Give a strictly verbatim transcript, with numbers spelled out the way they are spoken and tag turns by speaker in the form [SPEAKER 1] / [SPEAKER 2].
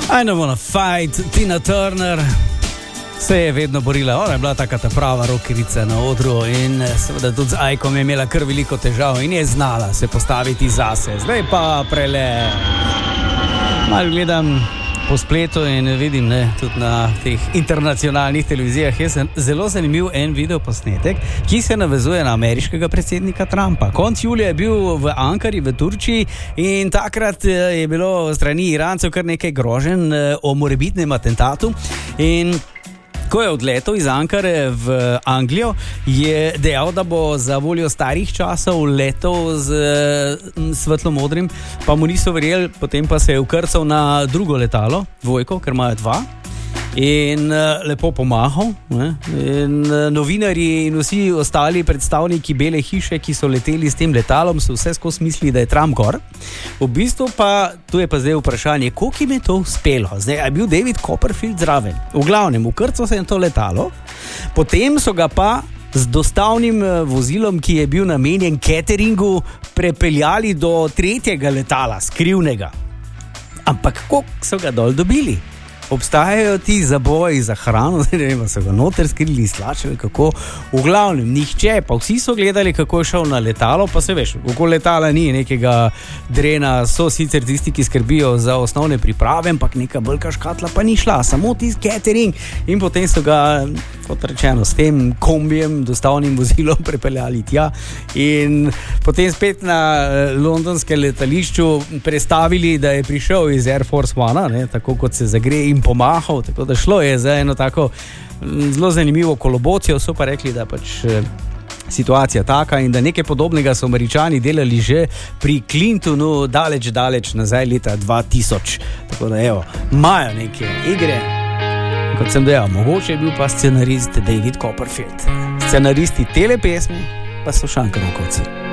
[SPEAKER 1] I don't wanna fight, Tina Turner se je vedno borila, ona je bila taka ta prava rockerica na odru in seveda tudi z Ajkom je imela kar veliko težav in je znala se postaviti zase. Zdaj pa prele malo gledam po spletu in vidim, ne, tudi na teh internacionalnih televizijah je zelo zanimiv en video posnetek, ki se navezuje na ameriškega predsednika Trumpa. Konec julija je bil v Ankari v Turčiji in takrat je bilo strani Irancev kar nekaj groženj o morebitnem atentatu in ko je odletel iz Ankare v Anglijo, je dejal, da bo za voljo starih časov letel z svetlomodrim, pa mu niso verjeli, potem pa se je vkrcal na drugo letalo, dvojko, ker imajo dva, in lepo pomahal. Ne? In novinarji in vsi ostali predstavniki Bele hiše, ki so leteli s tem letalom, so vse skozi mislili, da je Trump gor. V bistvu pa, tu je pa zdaj vprašanje, koliko jim je to uspelo? Zdaj je bil David Copperfield zraven. V glavnem, vkrcal se je to letalo, potem so ga pa z dostavnim vozilom, ki je bil namenjen cateringu, prepeljali do tretjega letala, skrivnega. Ampak koliko so ga dol dobili? Obstajajo ti zaboji za hrano, ne vem, so ga noter skrili, slačili, kako. V glavnem, nihče, pa vsi so gledali, kako je šel na letalo, pa se veš, okoli letala ni nekega drena, so sicer tisti, ki skrbijo za osnovne priprave, ampak neka velika škatla pa ni šla, samo tisti catering. In potem so ga, kot rečeno, s tem kombijem, dostavnim vozilom prepeljali tja in potem spet na londonskem letališču prestavili, da je prišel iz Air Force One, ne, tako kot se zagre in pomahal, tako da šlo je za eno tako zelo zanimivo kolobocijo, so pa rekli, da pač situacija taka in da nekaj podobnega so Američani delali že pri Clintonu daleč, daleč nazaj leta dva tisoč. Tako da evo, imajo neke igre. Kot sem dejal, mogoče je bil pa scenarist David Copperfield. Scenaristi tele pesmi pa so šankarokovci.